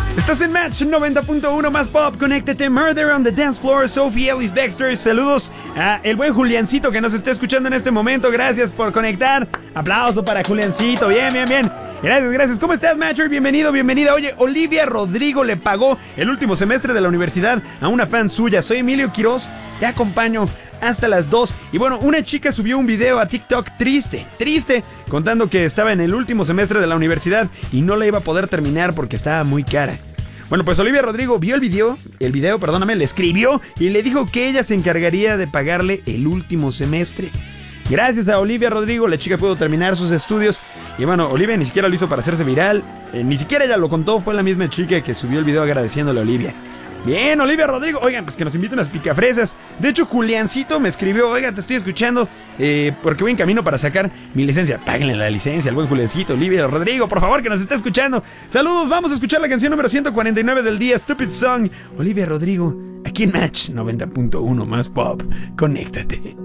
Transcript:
Estás en Match 90.1 más pop. Conéctate. Murder on the Dance Floor. Sophie Ellis Dexter. Saludos a el buen Juliancito que nos está escuchando en este momento. Gracias por conectar. Aplauso para Juliancito. Bien. Gracias. ¿Cómo estás, Matcher? Bienvenido, bienvenida. Oye, Olivia Rodrigo le pagó el último semestre de la universidad a una fan suya. Soy Emilio Quiroz. Te acompaño hasta las 2. Y bueno, una chica subió un video a TikTok triste, contando que estaba en el último semestre de la universidad y no la iba a poder terminar porque estaba muy cara. Bueno, pues Olivia Rodrigo vio el video, le escribió y le dijo que ella se encargaría de pagarle el último semestre. Gracias a Olivia Rodrigo, la chica pudo terminar sus estudios. Y bueno, Olivia ni siquiera lo hizo para hacerse viral, ni siquiera ella lo contó, fue la misma chica que subió el video agradeciéndole a Olivia. Bien, Olivia Rodrigo. Oigan, pues que nos invite unas picafresas. De hecho, Juliancito me escribió: oiga, te estoy escuchando porque voy en camino para sacar mi licencia. Páguenle la licencia al buen Juliancito. Olivia Rodrigo, por favor, que nos está escuchando. Saludos, vamos a escuchar la canción número 149 del día, Stupid Song. Olivia Rodrigo, aquí en Match 90.1 más pop. Conéctate.